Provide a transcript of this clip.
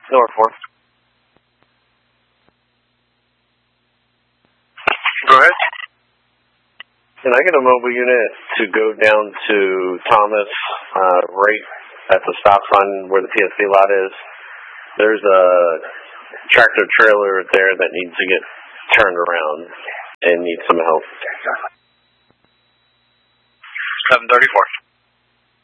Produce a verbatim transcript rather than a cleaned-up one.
North four. Go ahead. Can I get a mobile unit to go down to Thomas, uh, right at the stop sign where the P S C lot is? There's a tractor trailer there that needs to get turned around and needs some help. seven thirty-four.